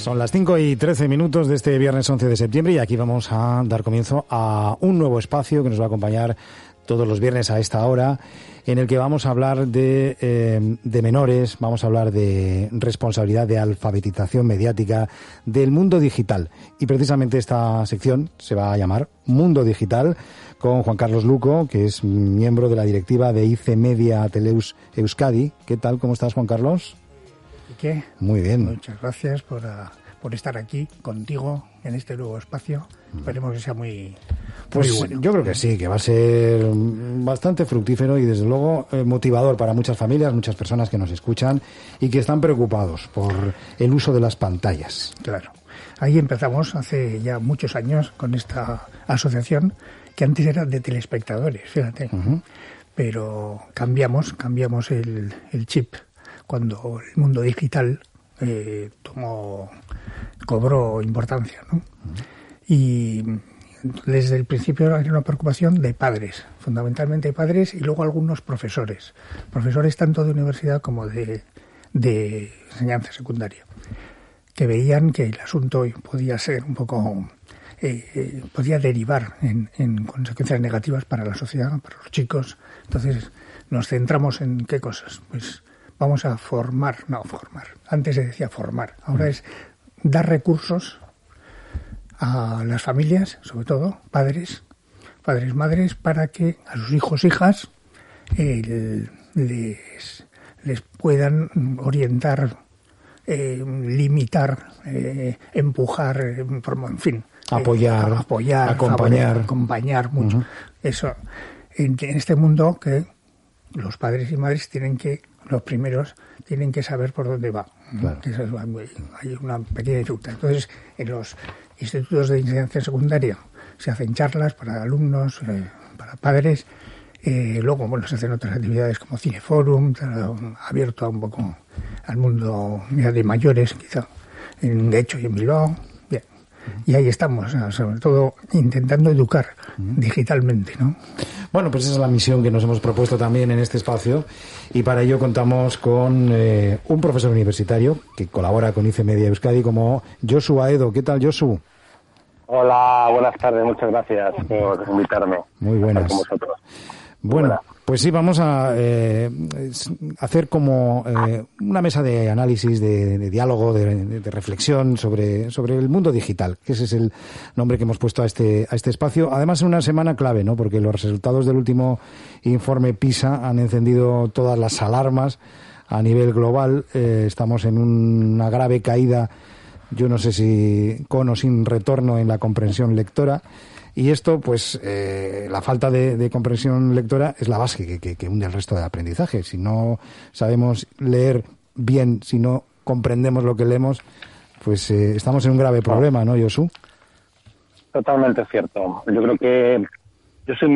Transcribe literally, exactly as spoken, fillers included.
Son las cinco y trece minutos de este viernes once de septiembre y aquí vamos a dar comienzo a un nuevo espacio que nos va a acompañar todos los viernes a esta hora, en el que vamos a hablar de, eh, de menores, vamos a hablar de responsabilidad, de alfabetización mediática, del mundo digital. Y precisamente esta sección se va a llamar Mundo Digital, con Juan Carlos Luco, que es miembro de la directiva de I C E Media Teleus Euskadi. ¿Qué tal? ¿Cómo estás, Juan Carlos? ¿Y qué? Muy bien. Muchas gracias por, uh, por estar aquí contigo en este nuevo espacio. Esperemos que sea muy, pues muy bueno. Yo creo que sí, que va a ser bastante fructífero y desde luego eh, motivador para muchas familias, muchas personas que nos escuchan y que están preocupados por el uso de las pantallas. Claro. Ahí empezamos hace ya muchos años con esta asociación que antes era de telespectadores, fíjate. Uh-huh. Pero cambiamos, cambiamos el, el chip cuando el mundo digital eh, tomó, cobró importancia, ¿no? Uh-huh. Y desde el principio era una preocupación de padres, fundamentalmente padres y luego algunos profesores, profesores tanto de universidad como de, de enseñanza secundaria, que veían que el asunto podía ser un poco, eh, eh, podía derivar en, en consecuencias negativas para la sociedad, para los chicos. Entonces nos centramos en qué cosas, pues vamos a formar, no formar, antes se decía formar, ahora es dar recursos a las familias, sobre todo padres, padres, madres, para que a sus hijos, hijas, eh, les, les puedan orientar, eh, limitar, eh, empujar, en fin, apoyar, eh, apoyar, acompañar, favorecer, acompañar mucho. Uh-huh. Eso, en, en este mundo que los padres y madres tienen que, los primeros, tienen que saber por dónde va. Claro. Eso es, hay una pequeña dificultad. Entonces, en los institutos de enseñanza secundaria se hacen charlas para alumnos, eh, para padres. Eh, luego, bueno, se hacen otras actividades como Cineforum, abierto un poco al mundo ya de mayores, quizá, en, de hecho, y en Bilbao. Bien. Y ahí estamos, sobre todo intentando educar digitalmente, ¿no? Bueno, pues esa es la misión que nos hemos propuesto también en este espacio y para ello contamos con eh, un profesor universitario que colabora con I C E Media Euskadi como Josu Aedo. ¿Qué tal, Josu? Hola, buenas tardes, muchas gracias por invitarme. Muy buenas. Con vosotros. Bueno, Buena. Pues sí, vamos a eh, hacer como eh, una mesa de análisis, de, de diálogo, de, de reflexión sobre, sobre el mundo digital, que ese es el nombre que hemos puesto a este, a este espacio. Además, en una semana clave, ¿no? Porque los resultados del último informe PISA han encendido todas las alarmas a nivel global. Eh, estamos en una grave caída, yo no sé si con o sin retorno en la comprensión lectora. Y esto, pues, eh, la falta de, de comprensión lectora es la base que, que, que hunde el resto del aprendizaje. Si no sabemos leer bien, si no comprendemos lo que leemos, pues eh, estamos en un grave problema, ¿no, Josu? Totalmente cierto. Yo creo que yo soy